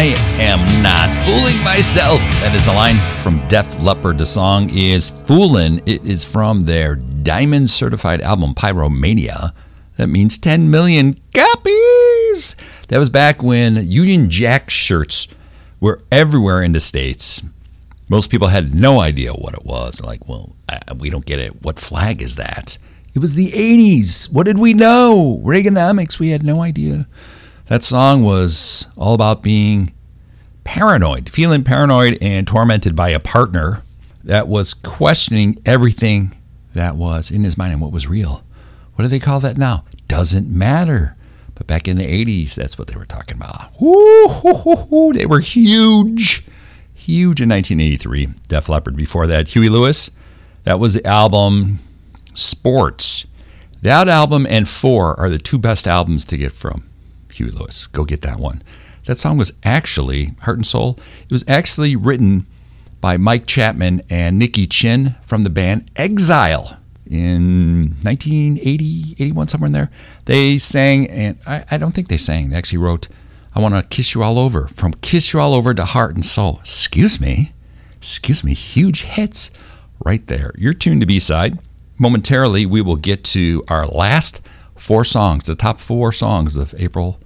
I am not fooling myself. That is the line from Def Leppard. The song is Foolin'. It is from their Diamond Certified album, Pyromania. That means 10 million copies. That was back when Union Jack shirts were everywhere in the States. Most people had no idea what it was. They're like, well, we don't get it. What flag is that? It was the 80s. What did we know? Reaganomics. We had no idea. That song was all about being paranoid, feeling paranoid and tormented by a partner that was questioning everything that was in his mind and what was real. What do they call that now? Doesn't matter. But back in the 80s, that's what they were talking about. Woo-hoo-hoo-hoo. They were huge. Huge in 1983. Def Leppard. Before that, Huey Lewis. That was the album Sports. That album and Four are the two best albums to get from Huey Lewis. Go get that one. That song was actually, Heart and Soul, it was actually written by Mike Chapman and Nicky Chinn from the band Exile in 1980, 81, somewhere in there. They sang, and I don't think they sang. They actually wrote, I Want to Kiss You All Over, from Kiss You All Over to Heart and Soul. Excuse me, huge hits right there. You're tuned to B-Side. Momentarily, we will get to our last four songs, the top four songs of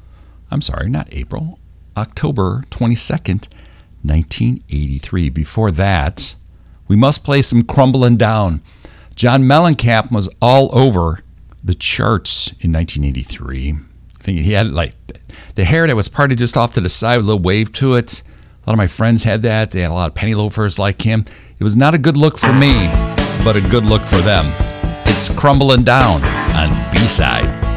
October 22nd, 1983. Before that, we must play some Crumbling Down. John Mellencamp was all over the charts in 1983. I think he had like the hair that was parted just off to the side with a little wave to it. A lot of my friends had that. They had a lot of penny loafers like him. It was not a good look for me, but a good look for them. It's Crumbling Down on B-Side.